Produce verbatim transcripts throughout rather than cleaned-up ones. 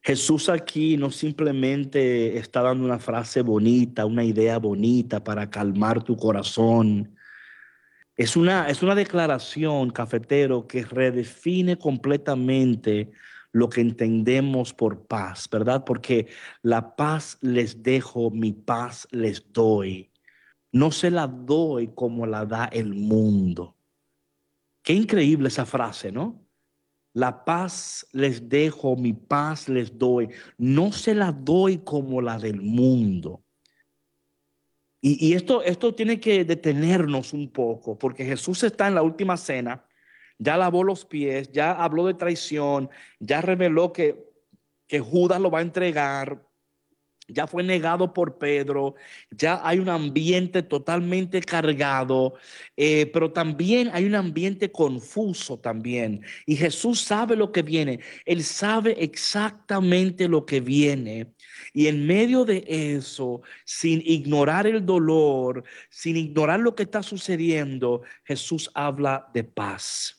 Jesús aquí no simplemente está dando una frase bonita, una idea bonita para calmar tu corazón. Es una, es una declaración, cafetero, que redefine completamente lo que entendemos por paz, ¿verdad? Porque la paz les dejo, mi paz les doy. No se la doy como la da el mundo. Qué increíble esa frase, ¿no? La paz les dejo, mi paz les doy. No se la doy como la del mundo. Y, y esto, esto tiene que detenernos un poco, porque Jesús está en la última cena, ya lavó los pies, ya habló de traición, ya reveló que, que Judas lo va a entregar, ya fue negado por Pedro, ya hay un ambiente totalmente cargado, eh, pero también hay un ambiente confuso también. Y Jesús sabe lo que viene, Él sabe exactamente lo que viene. Y en medio de eso, sin ignorar el dolor, sin ignorar lo que está sucediendo, Jesús habla de paz.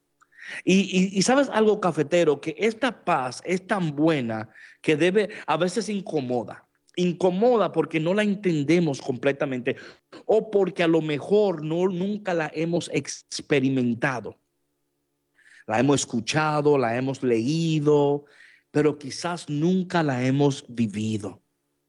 Y, y, y sabes algo, cafetero, que esta paz es tan buena que debe, a veces incomoda. Incomoda porque no la entendemos completamente o porque a lo mejor no, nunca la hemos experimentado. La hemos escuchado, la hemos leído, pero quizás nunca la hemos vivido.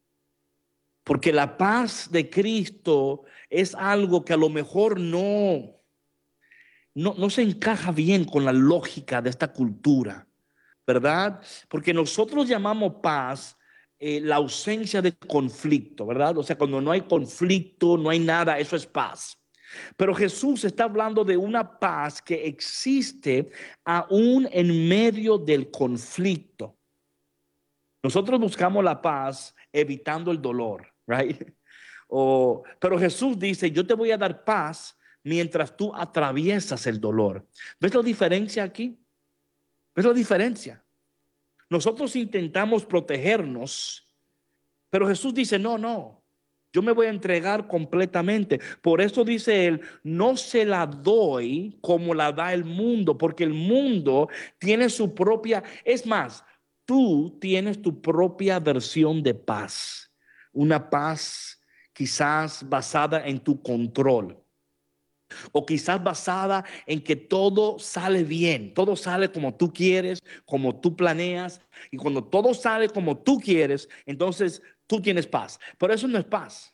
Porque la paz de Cristo es algo que a lo mejor no, no, no se encaja bien con la lógica de esta cultura, ¿verdad? Porque nosotros llamamos paz eh, la ausencia de conflicto, ¿verdad? O sea, cuando no hay conflicto, no hay nada, eso es paz. Pero Jesús está hablando de una paz que existe aún en medio del conflicto. Nosotros buscamos la paz evitando el dolor, right? O, pero Jesús dice, yo te voy a dar paz mientras tú atraviesas el dolor. ¿Ves la diferencia aquí? ¿Ves la diferencia? Nosotros intentamos protegernos, pero Jesús dice, no, no, yo me voy a entregar completamente. Por eso dice él, no se la doy como la da el mundo, porque el mundo tiene su propia, es más, tú tienes tu propia versión de paz, una paz quizás basada en tu control. O quizás basada en que todo sale bien, todo sale como tú quieres, como tú planeas, y cuando todo sale como tú quieres, entonces tú tienes paz. Pero eso no es paz.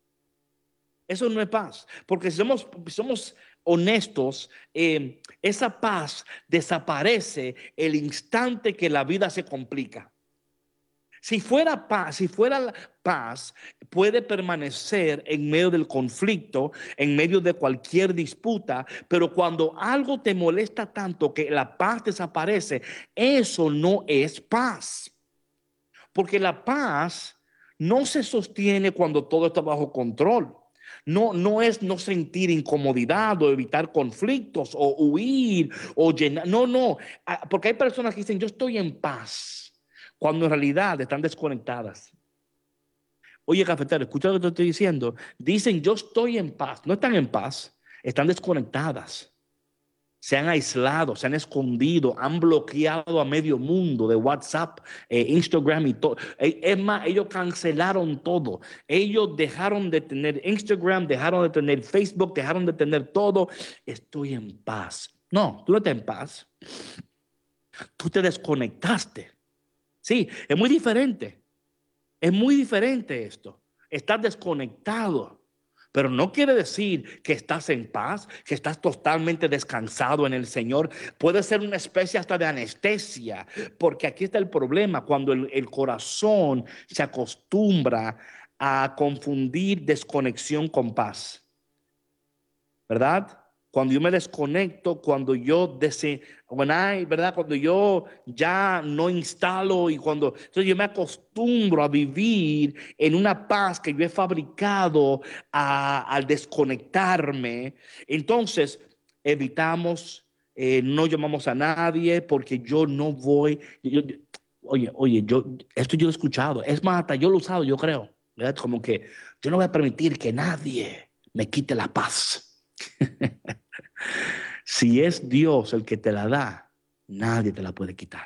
Eso no es paz, porque si somos, somos honestos, eh, esa paz desaparece el instante que la vida se complica. Si fuera paz, si fuera la paz, puede permanecer en medio del conflicto, en medio de cualquier disputa, pero cuando algo te molesta tanto que la paz desaparece, eso no es paz. Porque la paz no se sostiene cuando todo está bajo control. No, no es no sentir incomodidad o evitar conflictos o huir o llenar. No, no. Porque hay personas que dicen, yo estoy en paz, cuando en realidad están desconectadas. Oye, cafetero, escucha lo que te estoy diciendo. Dicen, yo estoy en paz. No están en paz, están desconectadas. Se han aislado, se han escondido, han bloqueado a medio mundo de WhatsApp, eh, Instagram y todo. Es más, ellos cancelaron todo. Ellos dejaron de tener Instagram, dejaron de tener Facebook, dejaron de tener todo. Estoy en paz. No, tú no estás en paz. Tú te desconectaste. Sí, es muy diferente. Es muy diferente esto. Estás desconectado. Pero no quiere decir que estás en paz, que estás totalmente descansado en el Señor. Puede ser una especie hasta de anestesia, porque aquí está el problema, cuando el, el corazón se acostumbra a confundir desconexión con paz, ¿verdad? Cuando yo me desconecto, cuando yo dese, when I, ¿verdad? Cuando yo ya no instalo y cuando entonces yo me acostumbro a vivir en una paz que yo he fabricado a, al desconectarme, entonces evitamos, eh, no llamamos a nadie porque yo no voy. Yo, yo, oye, oye, yo esto yo lo he escuchado, es más, hasta yo lo he usado, yo creo, ¿verdad? Como que yo no voy a permitir que nadie me quite la paz. Si es Dios el que te la da, nadie te la puede quitar.